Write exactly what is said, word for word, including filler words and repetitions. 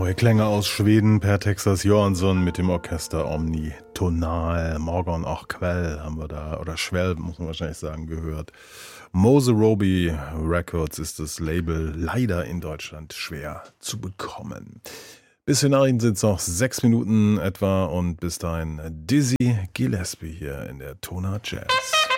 Neue Klänge aus Schweden per Texas Johansson mit dem Orchester Omnitonal. Morgon auch Quell haben wir da, oder Schwell muss man wahrscheinlich sagen, gehört. Mose Roby Records ist das Label, leider in Deutschland schwer zu bekommen. Bis für Nachrichten sind es noch sechs Minuten etwa und bis dahin Dizzy Gillespie hier in der Tonart Jazz.